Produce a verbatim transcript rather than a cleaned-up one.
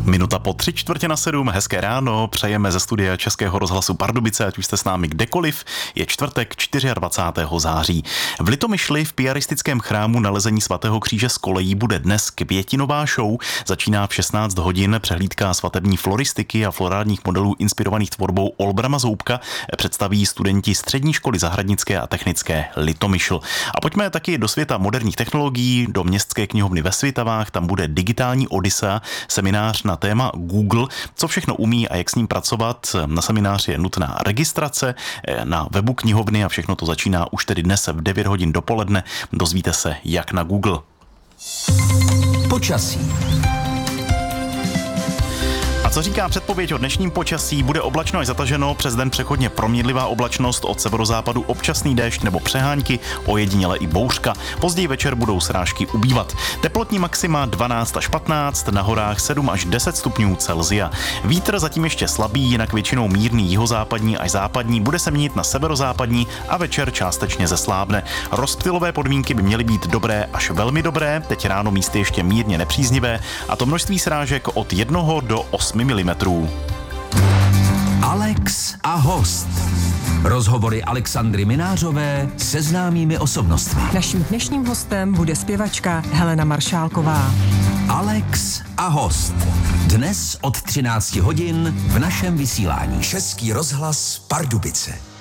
Minuta po tři čtvrtě na sedm, hezké ráno, přejeme ze studia Českého rozhlasu Pardubice, ať už jste s námi kdekoliv, je čtvrtek dvacátého čtvrtého září. V Litomyšli v piaristickém chrámu Nalezení svatého kříže z kolejí bude dnes květinová show, začíná v šestnáct hodin, přehlídka svatební floristiky a florálních modelů inspirovaných tvorbou Olbrama Zoubka představí studenti střední školy zahradnické a technické Litomyšl. A pojďme taky do světa moderních technologií, do městské knihovny ve Svitavách, tam bude digitální Odyssea, seminář na téma Google, co všechno umí a jak s ním pracovat. Na seminář je nutná registrace na webu knihovny a všechno to začíná už tedy dnes v devět hodin dopoledne. Dozvíte se, jak na Google. Počasí. A co říká předpověď o dnešním počasí? Bude oblačno až zataženo, přes den přechodně proměnlivá oblačnost, od severozápadu občasný déšť nebo přehánky, ojediněle i bouřka. Později večer budou srážky ubývat. Teplotní maxima dvanáct až patnáct, na horách sedm až deset stupňů Celsia. Vítr zatím ještě slabý, jinak většinou mírný jihozápadní až západní, bude se měnit na severozápadní a večer částečně zeslábne. Rozptylové podmínky by měly být dobré až velmi dobré, teď ráno místy ještě mírně nepříznivé, a to množství srážek od jednoho do osmi milimetrů. Alex a host. Rozhovory Alexandry Minářové se známými osobnostmi. Naším dnešním hostem bude zpěvačka Helena Maršálková. Alex a host. Dnes od třinácti hodin v našem vysílání. Český rozhlas Pardubice.